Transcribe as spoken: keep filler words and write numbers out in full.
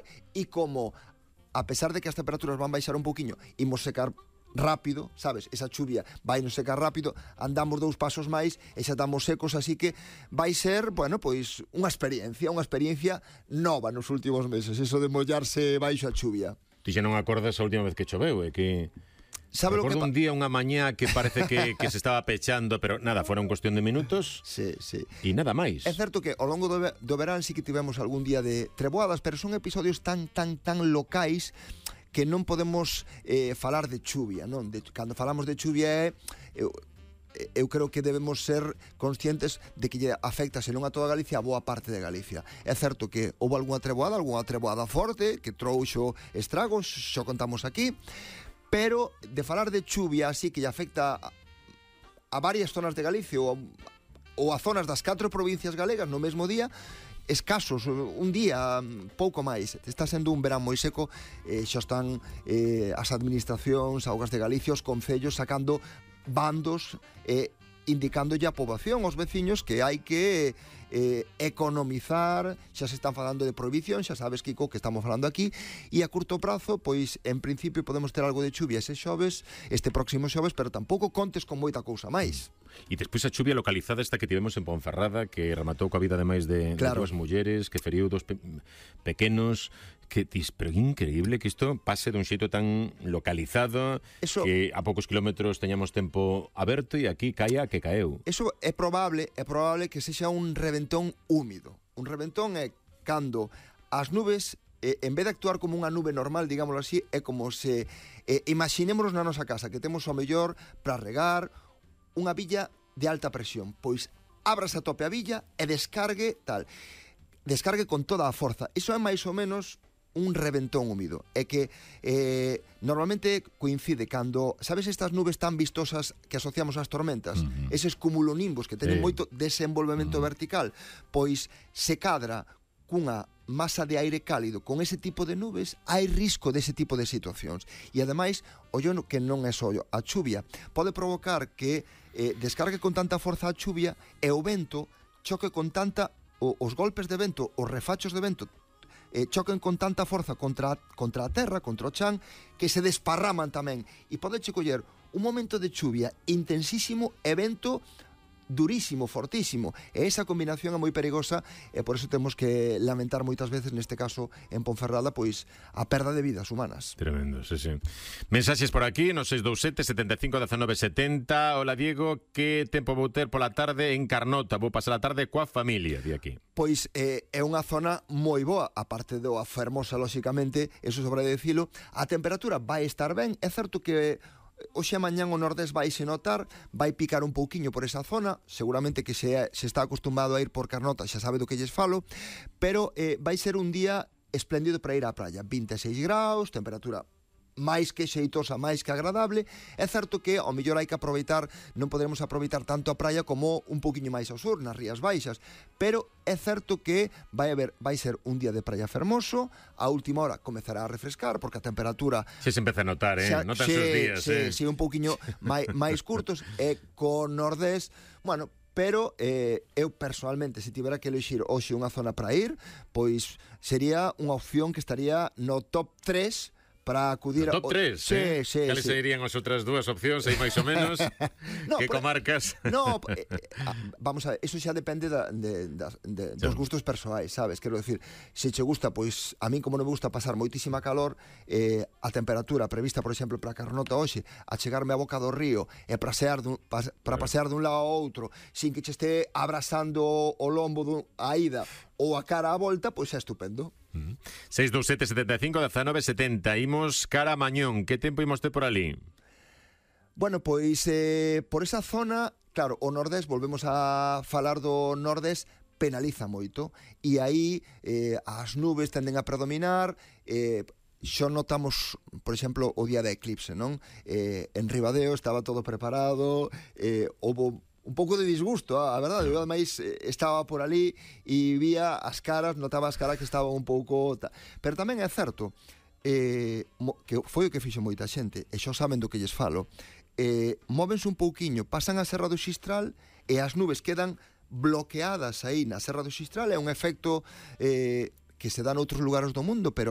e como, a pesar de que as temperaturas van baixar un poquinho, imos secar rápido, sabes, esa chuvia vai nos secar rápido, andamos dous pasos máis e xa estamos secos, así que vai ser, bueno, pois unha experiencia, unha experiencia nova nos últimos meses, eso de mollarse baixo a chuvia. Ti xa non acordas a última vez que choveu, é que... Sabe Recordo lo que un día, unha mañá que parece que, que se estaba pechando, pero nada, fora un cuestión de minutos. Sí, sí. E nada máis. É certo que ao longo do, do verán sí que tivemos algún día de treboadas, pero son episodios tan, tan, tan locais que non podemos eh, falar de chuvia, non? De, cando falamos de chuvia é... Eu, eu creo que debemos ser conscientes de que lle afecta, se non a toda Galicia, a boa parte de Galicia. É certo que houve algunha treboada, algunha treboada forte, que trouxo estragos, xo contamos aquí, pero de falar de chuvia así que lle afecta a, a varias zonas de Galicia ou a, ou a zonas das catro provincias galegas no mesmo día, escasos, un día, pouco máis. Está sendo un verán moi seco, eh, xa están eh, as administracións, Augas de Galicia, os concellos sacando bandos eh, indicándolle a poboación, aos veciños, que hai que eh, economizar. Xa se están falando de prohibición, xa sabes, Kiko, que estamos falando aquí, e a curto prazo, pois, en principio podemos ter algo de chuvia ese xoves, este próximo xoves, pero tampouco contes con moita cousa máis. E despois a chuvia localizada esta que tivemos en Ponferrada, que rematou coa vida de máis de, claro. de dúas mulleres, que feriu dos pe pequenos, que dis, pero é increíble que isto pase dun xeito tan localizado, eso, que a poucos kilómetros teñamos tempo aberto e aquí caia que caeu. Eso é probable, é probable que sexa un reventón húmido. Un reventón é cando as nubes, eh, en vez de actuar como unha nube normal, digámoslo así, é como se eh, imaginémonos na nosa casa que temos o mellor para regar unha billa de alta presión, pois ábrase a tope a billa e descargue tal, descargue con toda a forza. Iso é máis ou menos un reventón húmido. É que eh, normalmente coincide cando, sabes, estas nubes tan vistosas que asociamos ás tormentas, uh-huh. eses cumulonimbos que teñen sí. moito desenvolvemento uh-huh. vertical, pois se cadra cunha masa de aire cálido con ese tipo de nubes, hai risco dese tipo de situacións. E ademais, ollo que non é só a chuvia, pode provocar que eh, descargue con tanta forza a chuvia e o vento choque con tanta, o, os golpes de vento, os refachos de vento eh, choquen con tanta forza contra, contra a terra, contra o chan, que se desparraman tamén. E podeche coller un momento de chuvia intensísimo e vento durísimo, fortísimo, e esa combinación é moi perigosa, e por eso temos que lamentar moitas veces, neste caso en Ponferrada, pois a perda de vidas humanas. Tremendo, sí, sí. Mensaxes por aquí no seis dous sete, setenta e cinco, dezanove, setenta. Hola Diego, que tempo vou ter pola tarde en Carnota? Vou pasar a tarde coa familia de aquí. Pois eh, é unha zona moi boa, aparte do fermosa, lóxicamente, eso sobre decilo. A temperatura vai estar ben, é certo que hoxe a mañán o nordés vai se notar, vai picar un pouquiño por esa zona, seguramente que se, se está acostumado a ir por Carnota xa sabe do que lles falo, pero eh, vai ser un día espléndido para ir á praia, vinte e seis graus, temperatura máis que xeitosa, máis que agradable. É certo que ao mellor hai que aproveitar, non poderemos aproveitar tanto a praia como un pouquiño máis ao sur, nas Rías Baixas, pero é certo que vai haber, vai ser un día de praia fermoso. A última hora comezará a refrescar porque a temperatura se se empeza a notar, eh, xa, notan xe, esos días, xe, eh. xe un pouquiño máis, máis curtos, e con nordés, bueno, pero eh, eu personalmente, se tivera que elixir hoxe unha zona para ir, pois sería unha opción que estaría no top tres para acudir no top tres, sí, eh? sí, Cales sí. serían as outras dúas opcións aí máis ou menos? No, que pero, comarcas? No, eh, eh, vamos a ver, eso xa depende da, de, de, de, dos gustos persoais, sabes? Quero decir, se che gusta, pois a min como non me gusta pasar moitísima calor, eh, a temperatura prevista, por exemplo, para Carnota hoxe, a chegarme a boca do río e pasear dun, pas, para pasear dun lado ao outro, sin que che este abrasando o lombo dun, a ida ou a cara a volta, pois é estupendo. Uh-huh. seis dous sete, setenta e cinco, dezanove, setenta. Imos cara a Mañón. Que tempo imos ter por ali? Bueno, pois eh, por esa zona, claro, o nordés, volvemos a falar do nordés, penaliza moito, e aí eh, as nubes tenden a predominar. eh, Xo notamos, por exemplo, o día da eclipse, non? Eh, en Ribadeo estaba todo preparado, eh, houve un pouco de disgusto, a verdade, eu ademais estaba por ali e vía as caras, notaba as caras que estaban un pouco... Pero tamén é certo eh, que foi o que fixo moita xente, e xo saben do que lles falo, eh, móvense un pouquiño, pasan a Serra do Xistral e as nubes quedan bloqueadas aí na Serra do Xistral. É un efecto eh, que se dá noutros lugares do mundo, pero